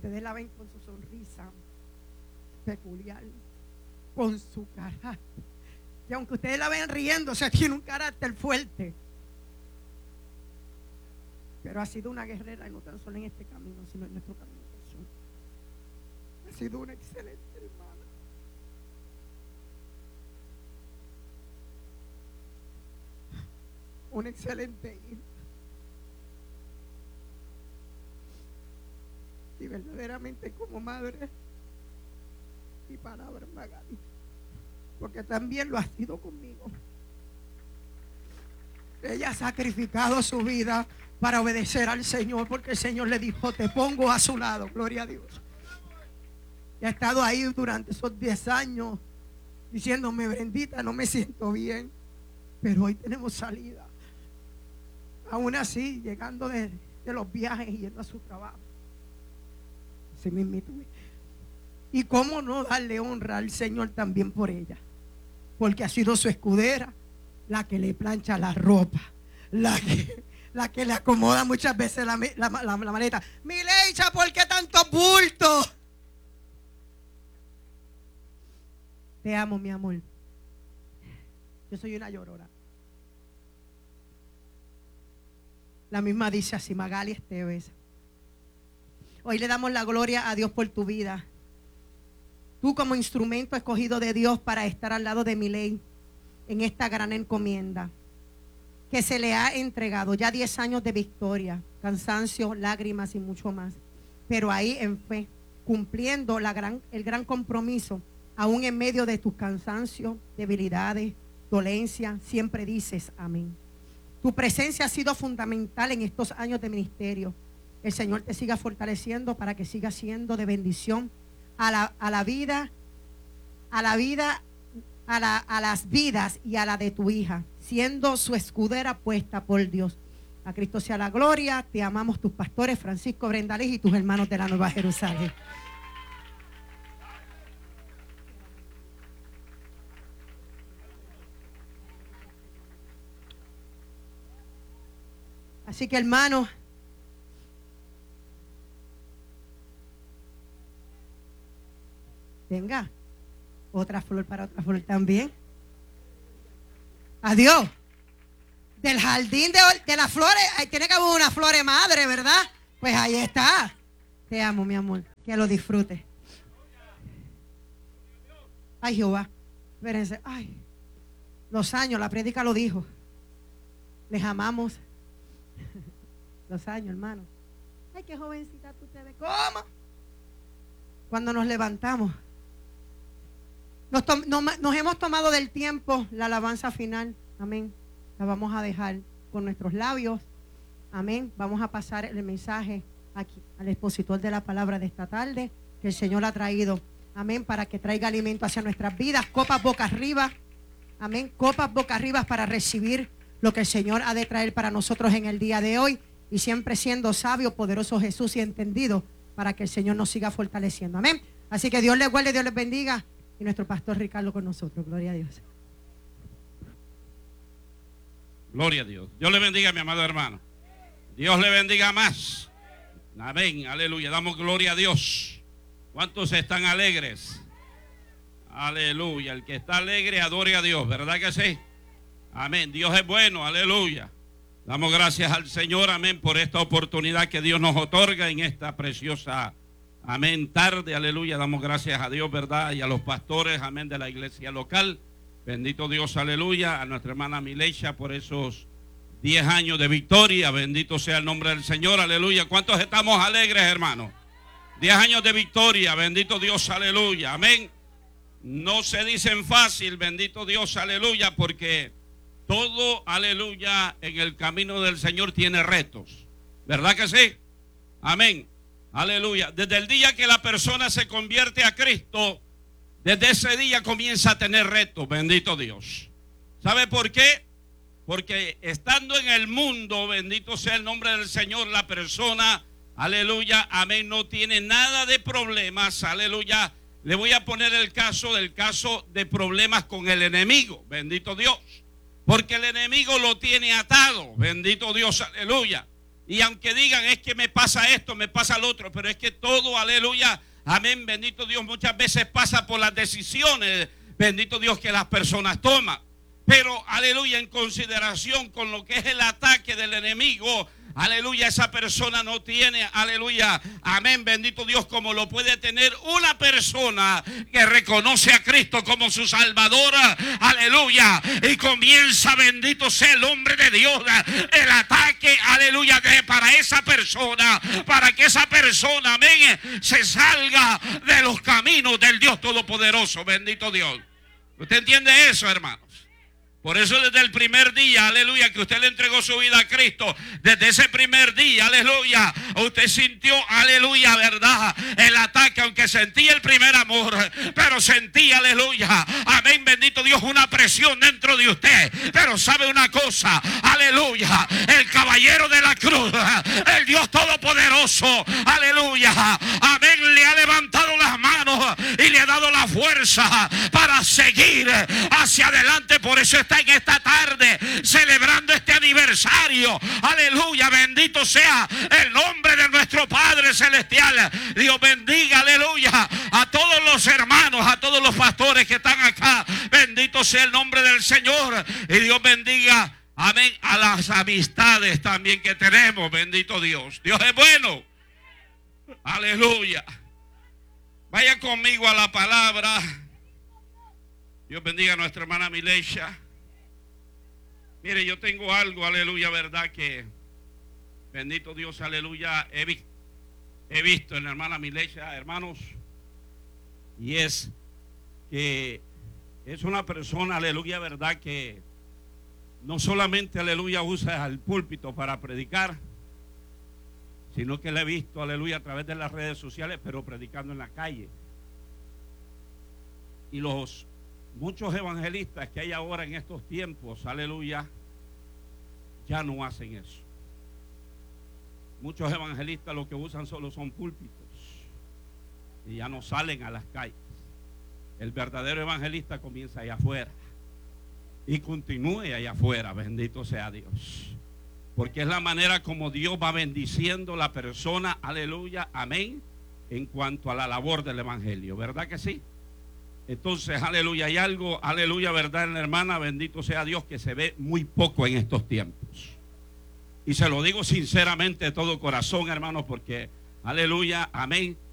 ustedes la ven con su sonrisa peculiar, con su carácter. Y aunque ustedes la ven riéndose, tiene un carácter fuerte. Pero ha sido una guerrera, y no tan solo en este camino, sino en nuestro camino personal. Ha sido una excelente hermana. Una excelente hija. Y verdaderamente como madre, mi palabra, Magali, porque también lo ha sido conmigo. Ella ha sacrificado su vida para obedecer al Señor, porque el Señor le dijo: te pongo a su lado, gloria a Dios. Y ha estado ahí durante esos 10 años diciéndome: bendita, no me siento bien, pero hoy tenemos salida. Aún así, llegando de los viajes y yendo a su trabajo. Así mismito. Y cómo no darle honra al Señor también por ella, porque ha sido su escudera, la que le plancha la ropa, la que le acomoda muchas veces la maleta. Milecha, ¿por qué tanto bulto? Te amo, mi amor. Yo soy una llorona. La misma dice así, Magali Esteves. Hoy le damos la gloria a Dios por tu vida. Tú como instrumento escogido de Dios para estar al lado de Miley en esta gran encomienda que se le ha entregado. Ya 10 años de victoria, cansancio, lágrimas y mucho más. Pero ahí en fe, cumpliendo el gran compromiso, aún en medio de tus cansancios, debilidades, dolencias, siempre dices amén. Tu presencia ha sido fundamental en estos años de ministerio. El Señor te siga fortaleciendo para que siga siendo de bendición a las vidas y a la de tu hija, siendo su escudera puesta por Dios. A Cristo sea la gloria. Te amamos, tus pastores Francisco Brendales y tus hermanos de la Nueva Jerusalén. Así que, hermanos, venga, otra flor para otra flor también. Adiós. Del jardín de las flores, ahí tiene que haber una flor madre, ¿verdad? Pues ahí está. Te amo, mi amor. Que lo disfrutes. Ay, Jehová. Espérense. Ay, los años, la prédica lo dijo. Les amamos. Los años, hermano. Ay, qué jovencita tú te ves. ¿Cómo? Cuando nos levantamos, nos hemos tomado del tiempo la alabanza final. Amén. La vamos a dejar con nuestros labios. Amén. Vamos a pasar el mensaje aquí al expositor de la palabra de esta tarde que el Señor ha traído. Amén. Para que traiga alimento hacia nuestras vidas. Copas boca arriba. Amén. Copas boca arriba para recibir lo que el Señor ha de traer para nosotros en el día de hoy. Y siempre siendo sabio, poderoso Jesús y entendido, para que el Señor nos siga fortaleciendo. Amén. Así que Dios les guarde, Dios les bendiga. Y nuestro pastor Ricardo con nosotros. Gloria a Dios. Gloria a Dios. Dios le bendiga, mi amado hermano. Dios le bendiga más. Amén. Aleluya. Damos gloria a Dios. ¿Cuántos están alegres? Aleluya. El que está alegre, adore a Dios. ¿Verdad que sí? Amén. Dios es bueno. Aleluya. Damos gracias al Señor, amén, por esta oportunidad que Dios nos otorga en esta preciosa, amén, tarde, aleluya. Damos gracias a Dios, ¿verdad? Y a los pastores, amén, de la iglesia local. Bendito Dios, aleluya. A nuestra hermana Milecha por esos 10 años de victoria. Bendito sea el nombre del Señor, aleluya. ¿Cuántos estamos alegres, hermanos? 10 años de victoria, bendito Dios, aleluya, amén. No se dicen fácil, bendito Dios, aleluya, porque todo, aleluya, en el camino del Señor tiene retos. ¿Verdad que sí? Amén. Aleluya. Desde el día que la persona se convierte a Cristo, desde ese día comienza a tener retos. Bendito Dios. ¿Sabe por qué? Porque estando en el mundo, bendito sea el nombre del Señor, la persona, aleluya, amén, no tiene nada de problemas. Aleluya. Le voy a poner el caso de problemas con el enemigo. Bendito Dios. Porque el enemigo lo tiene atado, bendito Dios, aleluya. Y aunque digan, es que me pasa esto, me pasa lo otro, pero es que todo, aleluya, amén, bendito Dios, muchas veces pasa por las decisiones, bendito Dios, que las personas toman. Pero, aleluya, en consideración con lo que es el ataque del enemigo, aleluya, esa persona no tiene, aleluya, amén, bendito Dios, como lo puede tener una persona que reconoce a Cristo como su Salvador, aleluya, y comienza, bendito sea el hombre de Dios, el ataque, aleluya, para esa persona, para que esa persona, amén, se salga de los caminos del Dios Todopoderoso, bendito Dios. ¿Usted entiende eso, hermanos? Por eso desde el primer día, aleluya, que usted le entregó su vida a Cristo, desde ese primer día, aleluya, usted sintió, aleluya, verdad, el ataque, aunque sentía el primer amor, pero sentía, aleluya, amén, bendito Dios, una presión dentro de usted. Pero sabe una cosa, aleluya, el caballero de la cruz, el Dios Todopoderoso, aleluya, amén, le ha levantado las manos y le ha dado la fuerza para seguir hacia adelante. Por eso está en esta tarde celebrando este aniversario, aleluya, bendito sea el nombre de nuestro Padre Celestial. Dios bendiga, aleluya, a todos los hermanos, a todos los pastores que están acá, bendito sea el nombre del Señor. Y Dios bendiga, amén, a las amistades también que tenemos, bendito Dios. Dios es bueno, aleluya. Vaya conmigo a la palabra. Dios bendiga a nuestra hermana Milesia. Mire, yo tengo algo, aleluya, verdad, que bendito Dios, aleluya, he visto en la hermana Milesia, hermanos, y es que es una persona, aleluya, verdad, que no solamente, aleluya, usa el púlpito para predicar, sino que la he visto, aleluya, a través de las redes sociales, pero predicando en la calle. Y los muchos evangelistas que hay ahora en estos tiempos, aleluya, ya no hacen eso. Muchos evangelistas lo que usan solo son púlpitos y ya no salen a las calles. El verdadero evangelista comienza allá afuera y continúe allá afuera, bendito sea Dios, porque es la manera como Dios va bendiciendo la persona, aleluya, amén, en cuanto a la labor del evangelio, ¿verdad que sí? Entonces, aleluya, hay algo, aleluya, verdad, hermana, bendito sea Dios, que se ve muy poco en estos tiempos. Y se lo digo sinceramente de todo corazón, hermanos, porque, aleluya, amén,